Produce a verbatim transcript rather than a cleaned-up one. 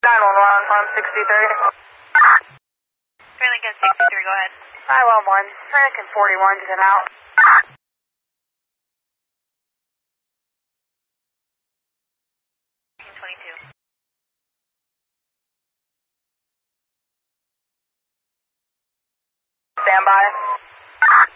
nine one one on sixty-three. Three Lincoln sixty-three, go ahead. nine one one, Lincoln forty-one, just an out. twenty-two. Stand by.